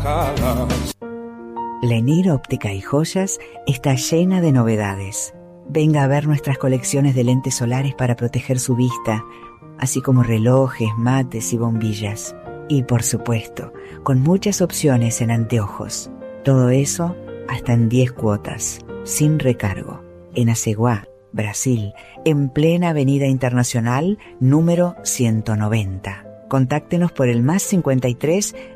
Lenir Óptica y Joyas está llena de novedades. Venga a ver nuestras colecciones de lentes solares para proteger su vista, así como relojes, mates y bombillas. Y por supuesto, con muchas opciones en anteojos. Todo eso hasta en 10 cuotas, sin recargo. En Aceguá, Brasil, en plena Avenida Internacional, número 190. Contáctenos por el +53